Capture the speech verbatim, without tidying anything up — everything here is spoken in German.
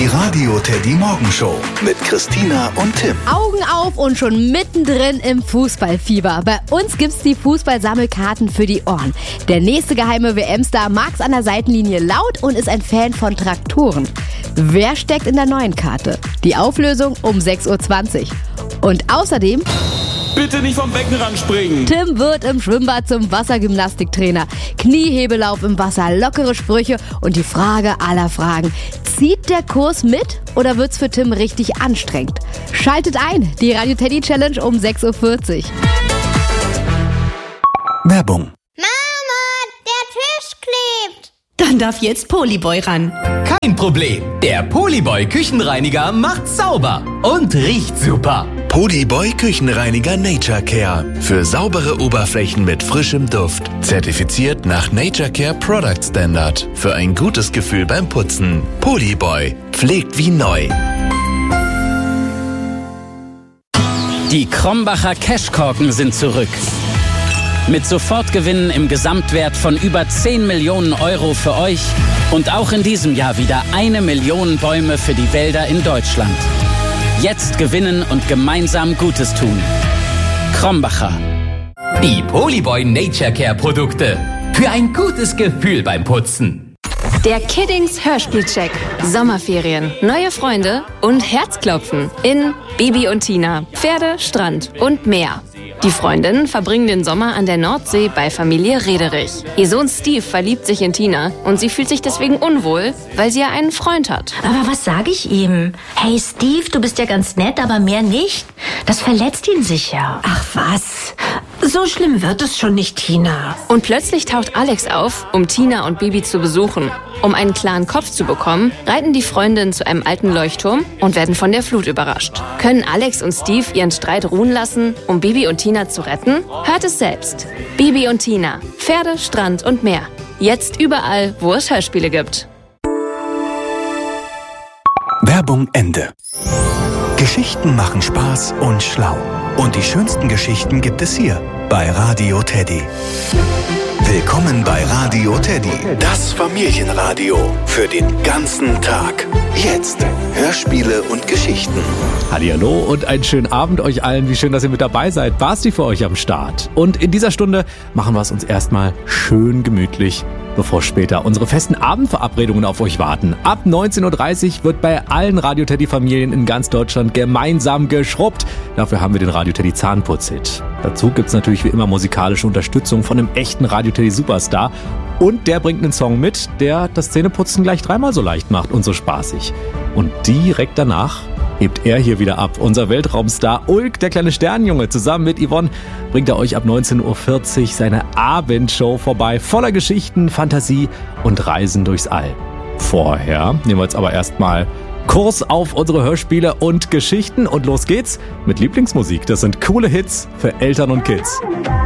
Radio Teddy Morgenshow mit Christina und Tim. Augen auf und schon mittendrin im Fußballfieber. Bei uns gibt's die Fußballsammelkarten für die Ohren. Der nächste geheime W M-Star mag's an der Seitenlinie laut und ist ein Fan von Traktoren. Wer steckt in der neuen Karte? Die Auflösung um sechs Uhr zwanzig. Und außerdem... Bitte nicht vom Beckenrand springen. Tim wird im Schwimmbad zum Wassergymnastiktrainer. Kniehebelauf im Wasser, lockere Sprüche und die Frage aller Fragen. Zieht der Kurs mit oder wird's für Tim richtig anstrengend? Schaltet ein, die Radio Teddy Challenge um sechs Uhr vierzig. Werbung. Mama, der Tisch klebt. Dann darf jetzt Polyboy ran. Kein Problem. Der Polyboy Küchenreiniger macht sauber und riecht super. Polyboy Küchenreiniger Nature Care. Für saubere Oberflächen mit frischem Duft. Zertifiziert nach Nature Care Product Standard. Für ein gutes Gefühl beim Putzen. Polyboy. Pflegt wie neu. Die Krombacher Cashkorken sind zurück. Mit Sofortgewinnen im Gesamtwert von über zehn Millionen Euro für euch und auch in diesem Jahr wieder eine Million Bäume für die Wälder in Deutschland. Jetzt gewinnen und gemeinsam Gutes tun. Krombacher. Die Polyboy Nature Care Produkte. Für ein gutes Gefühl beim Putzen. Der Kiddings Hörspielcheck. Sommerferien, neue Freunde und Herzklopfen in Bibi und Tina, Pferde, Strand und Meer. Die Freundinnen verbringen den Sommer an der Nordsee bei Familie Rederich. Ihr Sohn Steve verliebt sich in Tina und sie fühlt sich deswegen unwohl, weil sie ja einen Freund hat. Aber was sage ich ihm? Hey Steve, du bist ja ganz nett, aber mehr nicht. Das verletzt ihn sicher. Ach was, so schlimm wird es schon nicht, Tina. Und plötzlich taucht Alex auf, um Tina und Bibi zu besuchen. Um einen klaren Kopf zu bekommen, reiten die Freundinnen zu einem alten Leuchtturm und werden von der Flut überrascht. Können Alex und Steve ihren Streit ruhen lassen, um Bibi und Tina zu retten? Hört es selbst. Bibi und Tina, Pferde, Strand und Meer. Jetzt überall, wo es Hörspiele gibt. Werbung Ende. Geschichten machen Spaß und schlau. Und die schönsten Geschichten gibt es hier bei Radio Teddy. Willkommen bei Radio Teddy, das Familienradio für den ganzen Tag. Jetzt Hörspiele und Geschichten. Hallihallo und einen schönen Abend euch allen. Wie schön, dass ihr mit dabei seid. Basti für euch am Start. Und in dieser Stunde machen wir es uns erstmal schön gemütlich, bevor später unsere festen Abendverabredungen auf euch warten. Ab neunzehn Uhr dreißig wird bei allen Radio Teddy Familien in ganz Deutschland gemeinsam geschrubbt. Dafür haben wir den Radio Teddy Zahnputz-Hit. Dazu gibt's natürlich wie immer musikalische Unterstützung von einem echten Radio Teddy Superstar. Und der bringt einen Song mit, der das Zähneputzen gleich dreimal so leicht macht und so spaßig. Und direkt danach hebt er hier wieder ab. Unser Weltraumstar Ulk, der kleine Sternenjunge, zusammen mit Yvonne bringt er euch ab neunzehn Uhr vierzig seine Abendshow vorbei, voller Geschichten, Fantasie und Reisen durchs All. Vorher nehmen wir jetzt aber erstmal Kurs auf unsere Hörspiele und Geschichten und los geht's mit Lieblingsmusik. Das sind coole Hits für Eltern und Kids.